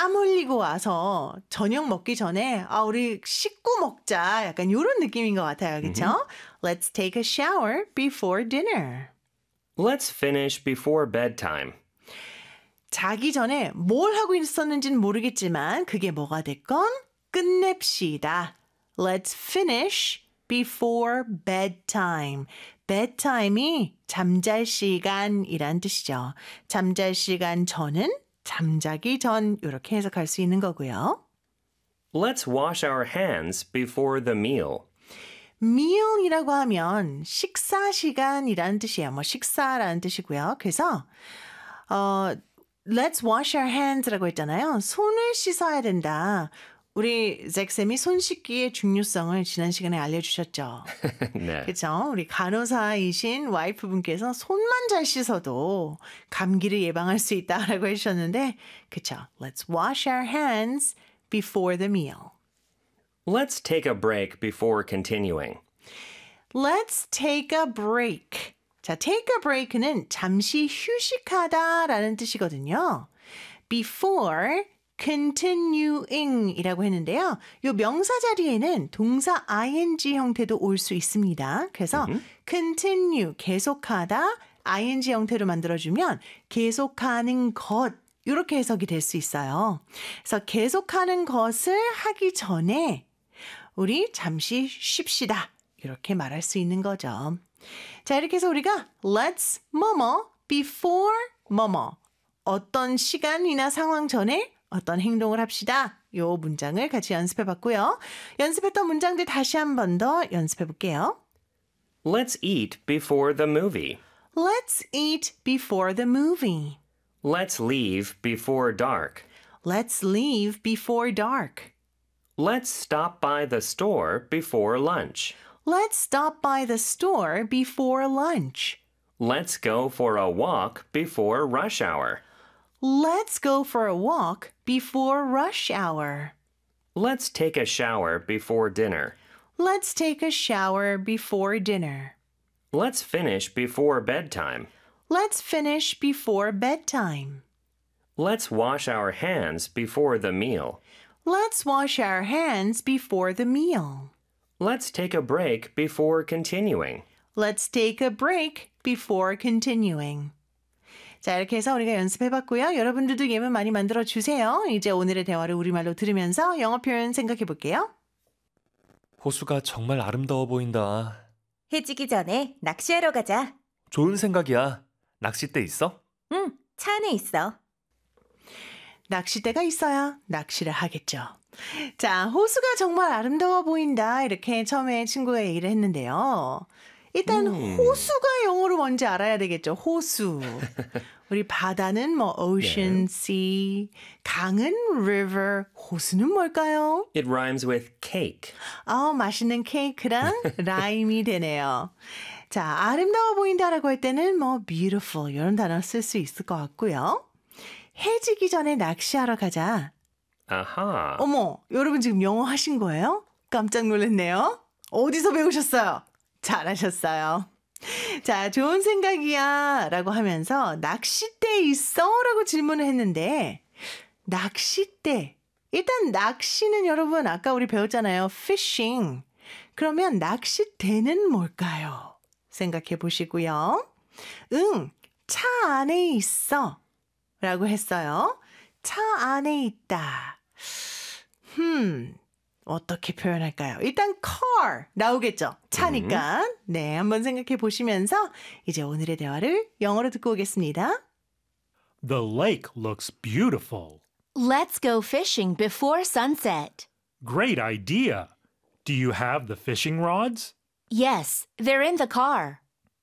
땀 흘리고 와서 저녁 먹기 전에 우리 씻고 먹자. 약간 이런 느낌인 것 같아요. 그렇죠? Let's take a shower before dinner. Let's finish before bedtime. 자기 전에 뭘 하고 있었는지는 모르겠지만 그게 뭐가 됐건 끝냅시다. Let's finish before bedtime. bedtime이 잠잘 시간이란 뜻이죠. 잠잘 시간 전은 잠자기 전 이렇게 해석할 수 있는 거고요. Let's wash our hands before the meal. meal이라고 하면 식사 시간이라는 뜻이에요. 뭐 식사라는 뜻이고요. 그래서 Let's wash our hands라고 했잖아요. 손을 씻어야 된다. 우리 잭쌤이 손 씻기의 중요성을 지난 시간에 알려주셨죠. 네. 그렇죠? 우리 간호사이신 와이프분께서 손만 잘 씻어도 감기를 예방할 수 있다라고 해주셨는데 그렇죠? Let's wash our hands before the meal. Let's take a break before continuing. Let's take a break. 자, take a break는 잠시 휴식하다라는 뜻이거든요. Before continuing 이라고 했는데요. 이 명사 자리에는 동사 ing 형태도 올 수 있습니다. 그래서 continue, 계속하다, ing 형태로 만들어주면 계속하는 것 이렇게 해석이 될 수 있어요. 그래서 계속하는 것을 하기 전에 우리 잠시 쉽시다. 이렇게 말할 수 있는 거죠. 자, 이렇게 해서 우리가 let's 뭐뭐 before 뭐뭐 어떤 시간이나 상황 전에 어떤 행동을 합시다. 요 문장을 같이 연습해 봤고요. 연습했던 문장들 다시 한 번 더 연습해 볼게요. Let's eat before the movie. Let's eat before the movie. Let's leave before dark. Let's leave before dark. Let's stop by the store before lunch. Let's stop by the store before lunch. Let's go for a walk before rush hour. Let's go for a walk before rush hour. Let's take a shower before dinner. Let's take a shower before dinner. Let's finish before bedtime. Let's finish before bedtime. Let's wash our hands before the meal. Let's wash our hands before the meal. Let's take a break before continuing. Let's take a break before continuing. 자, 이렇게 해서 우리가 연습해봤고요. 여러분들도 예문 많이 만들어주세요. 이제 오늘의 대화를 우리말로 들으면서 영어 표현 생각해볼게요. 호수가 정말 아름다워 보인다. 해지기 전에 낚시하러 가자. 좋은 생각이야. 낚싯대 있어? 응, 차 안에 있어. 낚싯대가 있어야 낚시를 하겠죠. 자, 호수가 정말 아름다워 보인다. 이렇게 처음에 친구가 얘기를 했는데요. 일단 호수가 영어로 뭔지 알아야 되겠죠. 호수. 우리 바다는 뭐 ocean, sea, 강은 river, 호수는 뭘까요? It rhymes with cake. 맛있는 케이크랑 라임이 되네요. 자, 아름다워 보인다라고 할 때는 뭐 beautiful 이런 단어 쓸 수 있을 것 같고요. 해지기 전에 낚시하러 가자. 아하. 어머, 여러분 지금 영어 하신 거예요? 깜짝 놀랐네요. 어디서 배우셨어요? 잘하셨어요. 자, 좋은 생각이야 라고 하면서 낚싯대 있어? 라고 질문을 했는데 낚싯대. 일단 낚시는 여러분 아까 우리 배웠잖아요. fishing. 그러면 낚싯대는 뭘까요? 생각해 보시고요. 응, 차 안에 있어 라고 했어요. 차 안에 있다. 어떻게 표현할까요? 일단 car 나오겠죠. 차니까. 네, 한번 생각해 보시면서 이제 오늘의 대화를 영어로 듣고 오겠습니다. The lake looks beautiful. Let's go fishing before sunset. Great idea. Do you have the fishing rods? Yes, they're in the car.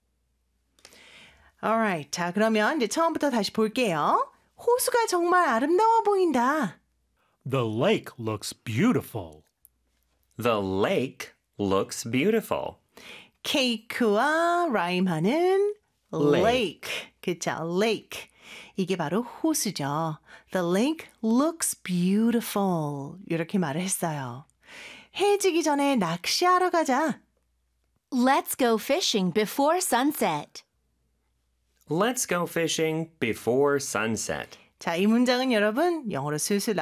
Alright. 자, 그러면 이제 처음부터 다시 볼게요. 호수가 정말 아름다워 보인다. The lake looks beautiful. The lake looks beautiful. 케이크와 라임하는 Lake. lake. 그쵸? lake. 이게 바로 호수죠. The lake looks beautiful. 이렇게 말을 했어요. 해지기 전에 낚시하러 가자. Let's go fishing before sunset. Let's go fishing before sunset. 자, 이 문장은 여러분 영어로 슬슬